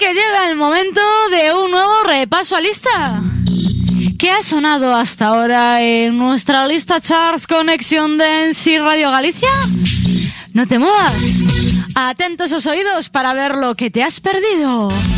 que llega el momento de un nuevo repaso a lista. ¿Qué ha sonado hasta ahora en nuestra lista Charts Conexión Dance y Radio Galicia? No te muevas. Atentos los oídos para ver lo que te has perdido.